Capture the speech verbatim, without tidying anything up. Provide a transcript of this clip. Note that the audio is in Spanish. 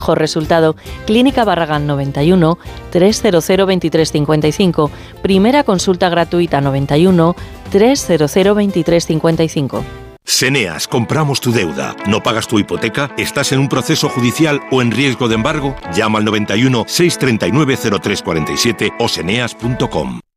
Mejor resultado, Clínica Barragán noventa y uno, trescientos veintitrés cincuenta y cinco, primera consulta gratuita noventa y uno, trescientos veintitrés cincuenta y cinco. Seneas, compramos tu deuda. ¿No pagas tu hipoteca? ¿Estás en un proceso judicial o en riesgo de embargo? Llama al noventa y uno, seiscientos treinta y nueve, cero tres cuarenta y siete o seneas punto com.